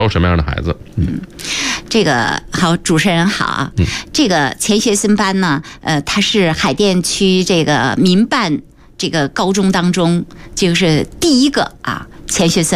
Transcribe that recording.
有什么样的孩子？ 这个好，主持人好啊。这个钱学森班呢，它是海淀区这个民办这个高中当中，就是第一个啊钱学森